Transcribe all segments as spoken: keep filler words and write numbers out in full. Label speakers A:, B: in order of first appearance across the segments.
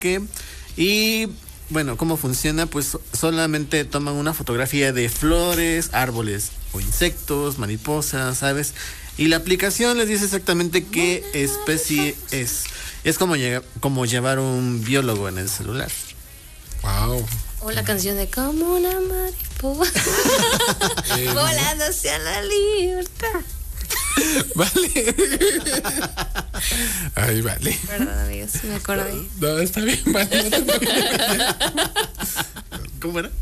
A: parque. Y bueno, ¿cómo funciona? Pues solamente toman una fotografía de flores, árboles o insectos, mariposas, aves. Y la aplicación les dice exactamente qué especie es. Es como, llega, como llevar un biólogo en el celular.
B: Wow.
C: O la canción de como una mariposa volando hacia la libertad.
B: Vale. Ay, vale.
C: Perdón, amigos, me acordé.
B: No, está bien, vale. No te preocupes.
A: ¿Cómo era?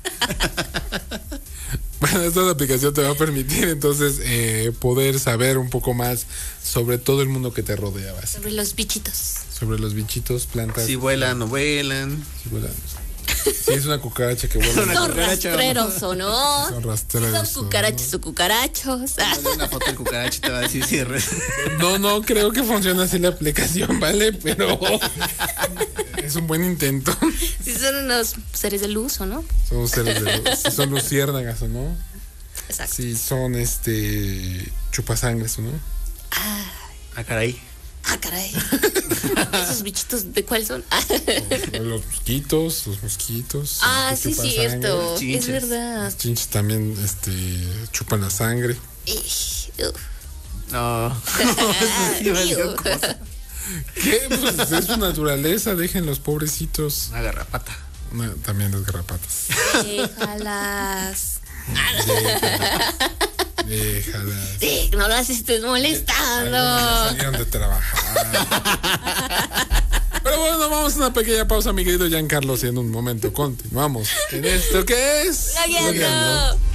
B: Bueno, esta aplicación te va a permitir entonces eh, poder saber un poco más sobre todo el mundo que te rodea, ¿vas?
C: Sobre los bichitos.
B: Sobre los bichitos, plantas.
A: Si vuelan o vuelan.
B: Si vuelan. Si es una cucaracha que vuela.
C: ¿Son rastreros o no?
B: Son rastreros.
C: ¿Son cucarachas o cucarachos?
A: Dale una foto de cucaracha y te va a decir si es real.
B: No, no creo que funcione así la aplicación, ¿vale? Pero es un buen intento.
C: Si son unos seres de luz o no.
B: Son seres de luz. Si son luciérnagas o no.
C: Exacto.
B: Si son este chupasangres o no.
C: Ah,
A: Ah, caray.
C: ah, caray. ¿Esos bichitos de cuál son?
B: O los mosquitos, los mosquitos.
C: Ah,
B: los
C: sí,
B: chupasangre.
C: cierto. Es
A: Chinches.
C: verdad.
B: Los chinches también este, chupan la sangre.
C: Ij, uf.
A: No. Sí, valió cosa.
B: ¿Qué? Pues es su naturaleza, dejen los pobrecitos.
A: Una garrapata.
B: Una- también las garrapatas.
C: Déjalas.
B: Déjalas.
C: Sí, no las estés molestando.
B: Algunas salieron de trabajar. Pero bueno, vamos a una pequeña pausa, mi querido Giancarlo, y en un momento continuamos en esto que es
C: Logueando.